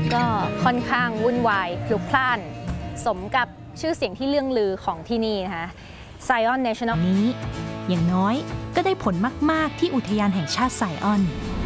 ก็ค่อนข้างวุ่นวายพลุกพล่านสมกับชื่อเสียงที่เลื่องลือของที่นี่นะคะ Zion National นี้อย่างน้อยก็ได้ผลมากๆที่อุทยานแห่งชาติไซออน